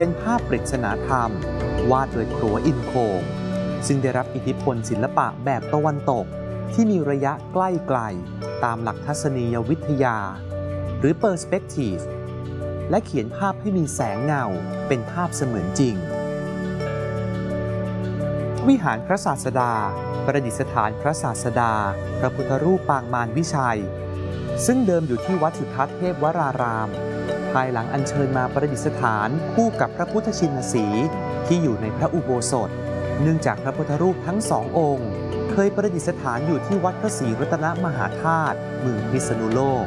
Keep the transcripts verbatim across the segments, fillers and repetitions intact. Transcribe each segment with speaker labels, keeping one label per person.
Speaker 1: เป็นภาพปริศนาธรรมวาดโดยครัวอินโคงซึ่งได้รับอิทธิพลศิลปะแบบตะวันตกที่มีระยะใกล้ไกลตามหลักทัศนียวิทยาหรือ Perspective และเขียนภาพให้มีแสงเงาเป็นภาพเสมือนจริงวิหารพระศาสดาประดิษฐานพระศาสดาพระพุทธรูปปางมารวิชัยซึ่งเดิมอยู่ที่วัดสุทัศน์เทพวรารามภายหลังอัญเชิญมาประดิษฐานคู่กับพระพุทธชินสีห์ที่อยู่ในพระอุโบสถเนื่องจากพระพุทธรูปทั้งสององค์เคยประดิษฐานอยู่ที่วัดพระศรีรัตนมหาธาตุเมืองพิษณุโลก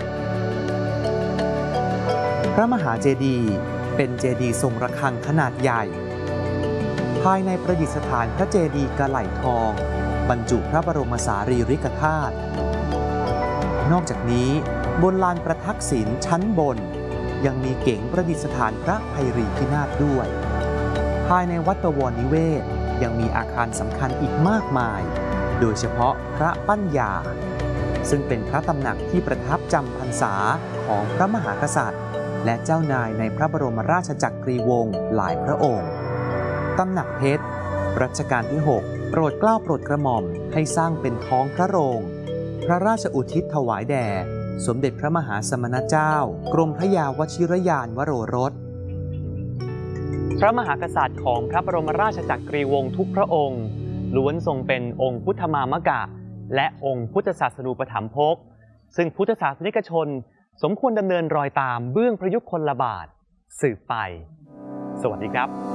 Speaker 1: พระมหาเจดีย์เป็นเจดีย์ทรงระฆังขนาดใหญ่ภายในประดิษฐานพระเจดีย์กะไหล่ทองบรรจุพระบรมสารีริกธาตุนอกจากนี้บนลานประทักษิณชั้นบนยังมีเก๋งประดิษฐานพระไพรีพินาศด้วยภายในวัดบวรนิเวศยังมีอาคารสำคัญอีกมากมายโดยเฉพาะพระปัญญาซึ่งเป็นพระตำหนักที่ประทับจำพรรษาของพระมหากษัตริย์และเจ้านายในพระบรมราชจักรีวงศ์หลายพระองค์ตำหนักเพชรรัชกาลที่หกโปรดเกล้าโปรดกระหม่อมให้สร้างเป็นท้องพระโรงพระราชอุทิศถวายแด่สมเด็จพระมหาสมณเจ้ากรมพระยาวชิรยานวโรรสพระมหากษัตริย์ของพระบรมราชจักรีวงศ์ทุกพระองค์ล้วนทรงเป็นองค์พุทธมามกะและองค์พุทธศาสนูปถัมภกซึ่งพุทธศาสนิกชนสมควรดำเนินรอยตามเบื้องพระยุคลบาทสืบไปสวัสดีครับ